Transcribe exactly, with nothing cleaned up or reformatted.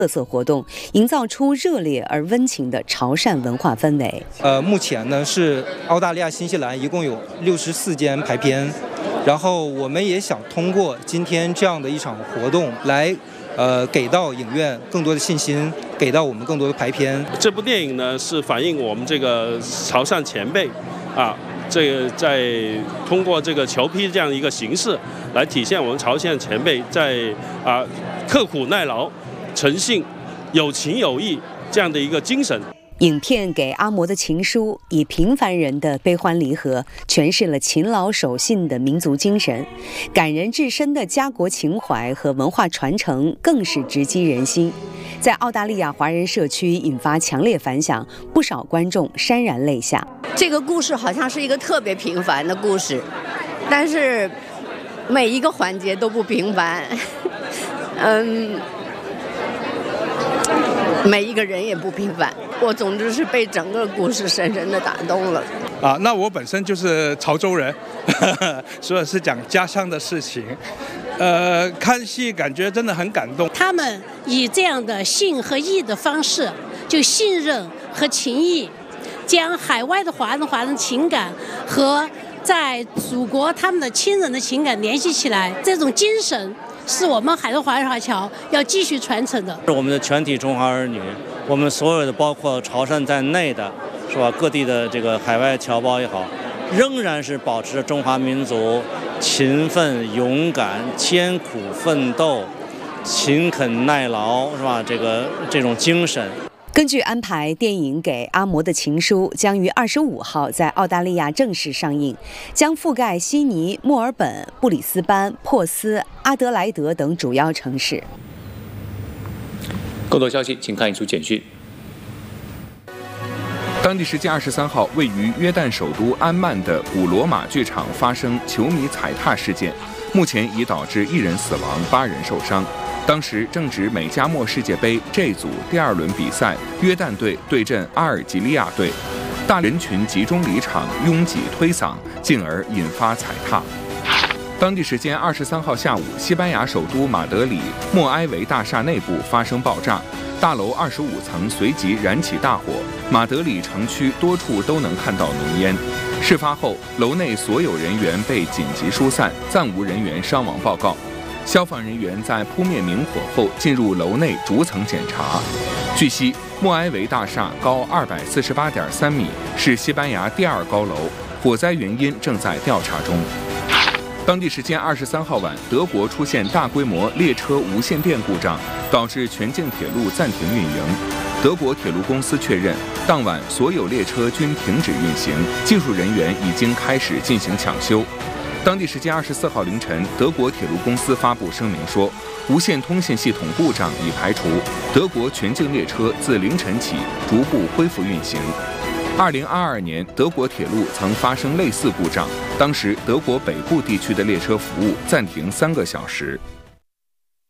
特色活动，营造出热烈而温情的潮汕文化氛围。 呃，目前呢是澳大利亚、新西兰一共有六十四间排片，然后我们也想通过今天这样的一场活动来。呃，给到影院更多的信心，给到我们更多的排片。 这部电影呢，是反映我们这个潮汕前辈，啊，这个在通过这个侨批这样一个形式，来体现我们潮汕前辈在啊刻苦耐劳、诚信、有情有义这样的一个精神。 影片给阿嬷的情书，以平凡人的悲欢离合，诠释了勤劳守信的民族精神，感人至深的家国情怀和文化传承更是直击人心，在澳大利亚华人社区引发强烈反响，不少观众潸然泪下。 这个故事好像是一个特别平凡的故事，但是每一个环节都不平凡，嗯。每一个人也不平凡，我总之是被整个故事深深的打动了。 啊，那我本身就是潮州人，呵呵，所以是讲家乡的事情。呃，看戏感觉真的很感动。 他们以这样的信和义的方式，就信任和情谊，将海外的华人华人情感和在祖国他们的亲人的情感联系起来，这种精神。是我们海外华人华侨要继续传承的。 是我们的全体中华儿女，我们所有的包括潮汕在内的，是吧？各地的这个海外侨胞也好，仍然是保持着中华民族勤奋、勇敢、艰苦奋斗、勤恳耐劳，是吧？这个这种精神。 根据安排，电影《给阿嬷的情书》将于二十五号在澳大利亚正式上映，将覆盖悉尼、墨尔本、布里斯班、珀斯、阿德莱德等主要城市。 更多消息，请看一组简讯。 当地时间二十三号，位于约旦首都安曼的古罗马剧场发生球迷踩踏事件，目前已导致一人死亡，八人受伤。当时正值美加墨世界杯 J 组第二轮比赛，约旦队对阵阿尔及利亚队，大人群集中离场，拥挤推搡，进而引发踩踏。当地时间二十三号下午，西班牙首都马德里莫埃维大厦内部发生爆炸，大楼二十五层随即燃起大火，马德里城区多处都能看到浓烟。事发后，楼内所有人员被紧急疏散，暂无人员伤亡报告。消防人员在扑灭明火后进入楼内逐层检查。据悉，莫埃维大厦高二百四十八点三米，是西班牙第二高楼，火灾原因正在调查中。当地时间二十三号晚，德国出现大规模列车无线电故障，导致全境铁路暂停运营。德国铁路公司确认，当晚所有列车均停止运行，技术人员已经开始进行抢修。当地时间二十四号凌晨，德国铁路公司发布声明说，无线通信系统故障已排除，德国全境列车自凌晨起逐步恢复运行。二零二二年，德国铁路曾发生类似故障，当时德国北部地区的列车服务暂停三个小时。